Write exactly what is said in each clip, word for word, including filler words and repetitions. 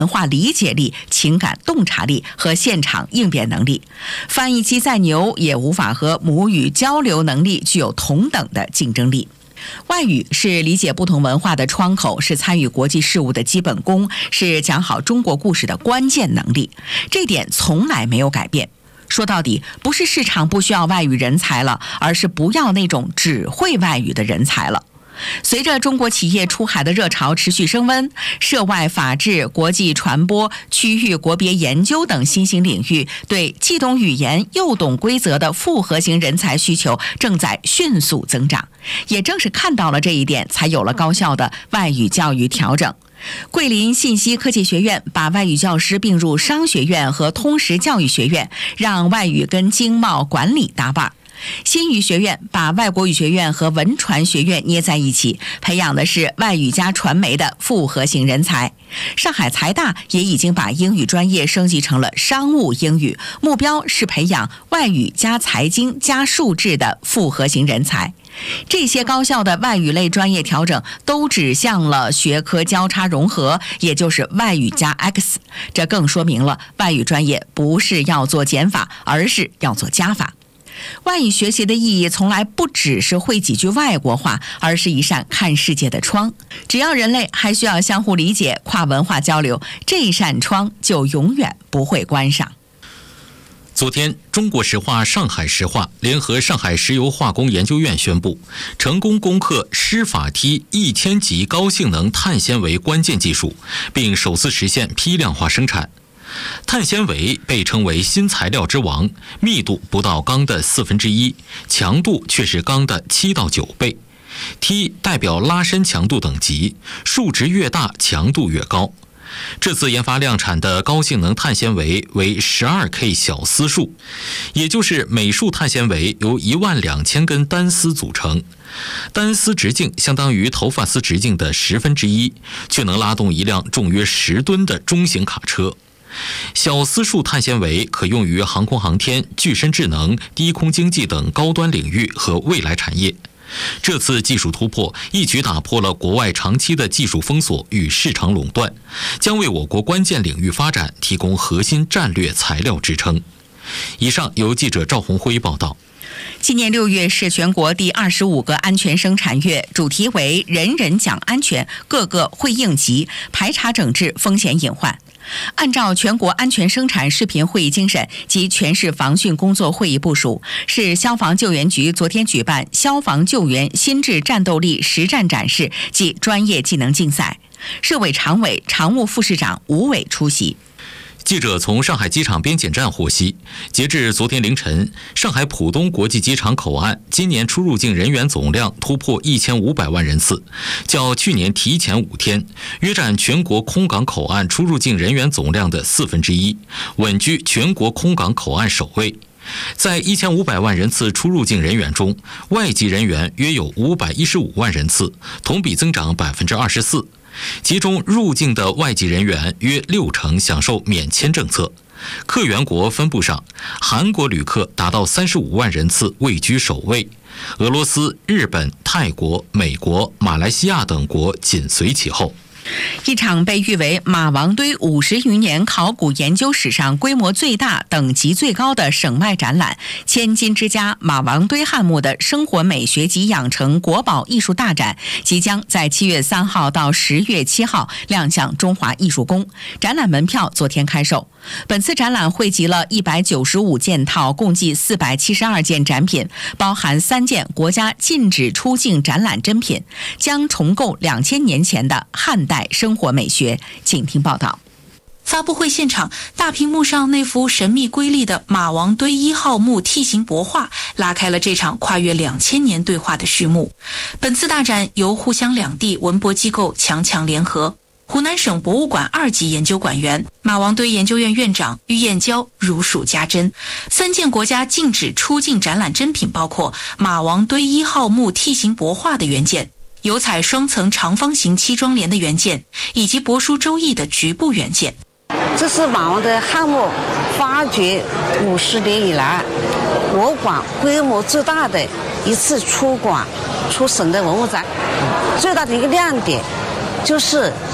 文化理解力、情感洞察力和现场应变能力。翻译机再牛，也无法和母语交流能力具有同等的竞争力。外语是理解不同文化的窗口，是参与国际事务的基本功，是讲好中国故事的关键能力。这点从来没有改变。说到底，不是市场不需要外语人才了，而是不要那种只会外语的人才了。随着中国企业出海的热潮持续升温，涉外法治、国际传播、区域国别研究等新兴领域对既懂语言又懂规则的复合型人才需求正在迅速增长。也正是看到了这一点，才有了高校的外语教育调整。桂林信息科技学院把外语教师并入商学院和通识教育学院，让外语跟经贸管理搭伴。新语学院把外国语学院和文传学院捏在一起，培养的是外语加传媒的复合型人才。上海财大也已经把英语专业升级成了商务英语，目标是培养外语加财经加数智的复合型人才。这些高校的外语类专业调整都指向了学科交叉融合，也就是外语加 X。 这更说明了外语专业不是要做减法，而是要做加法。外语学习的意义从来不只是会几句外国话，而是一扇看世界的窗。只要人类还需要相互理解、跨文化交流，这一扇窗就永远不会关上。 昨天，中国石化、上海石化联合上海石油化工研究院宣布，成功攻克湿法梯一千级高性能碳纤维关键技术，并首次实现批量化生产。碳纤维被称为新材料之王，密度不到钢的四分之一，强度却是钢的七到九倍。T 代表拉伸强度等级，数值越大，强度越高。这次研发量产的高性能碳纤维为 十二K 小丝束，也就是每束碳纤维由一万两千根单丝组成，单丝直径相当于头发丝直径的十分之一，却能拉动一辆重约十吨的中型卡车。小丝束碳纤维可用于航空航天、具身智能、低空经济等高端领域和未来产业。这次技术突破一举打破了国外长期的技术封锁与市场垄断，将为我国关键领域发展提供核心战略材料支撑。以上由记者赵红辉报道。 今年六月是全国第二十五个安全生产月，主题为人人讲安全，个个会应急，排查整治风险隐患。按照全国安全生产视频会议精神及全市防汛工作会议部署，市消防救援局昨天举办消防救援心智战斗力实战展示暨专业技能竞赛，市委常委、常务副市长吴伟出席。 记者从上海机场边检站获悉，截至昨天凌晨，上海浦东国际机场口岸今年出入境人员总量突破一千五百万人次，较去年提前五天，约占全国空港口岸出入境人员总量的四分之一，稳居全国空港口岸首位。在一千五百万人次出入境人员中，外籍人员约有五百一十五万人次，同比增长百分之二十四。其中入境的外籍人员约六成享受免签政策，客源国分布上，韩国旅客达到三十五万人次，位居首位，俄罗斯、日本、泰国、美国、马来西亚等国紧随其后。 一场被誉为马王堆五十余年考古研究史上规模最大、等级最高的省外展览——千金之家马王堆汉墓的生活美学及养成国宝艺术大展，即将在七月三号到十月七号亮相中华艺术宫。展览门票昨天开售。本次展览汇集了一百九十五件套，共计四百七十二件展品，包含三件国家禁止出境展览珍品，将重构两千年前的汉代生活美学。请听报道。 发布会现场，大屏幕上那幅神秘瑰丽的马王堆一号墓梯形帛画，拉开了这场跨越两千年对话的序幕。本次大展由沪湘两地文博机构强强联合，湖南省博物馆二级研究馆员、马王堆研究院院长于燕娇如数家珍。三件国家禁止出境展览珍品包括马王堆一号墓梯形帛画的原件、油彩双层长方形漆装帘的原件，以及帛书周易的局部原件。 这是马王堆汉墓发掘五十年以来我馆规模最大的一次出馆出省的文物展。最大的一个亮点就是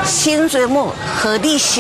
新追梦和立新。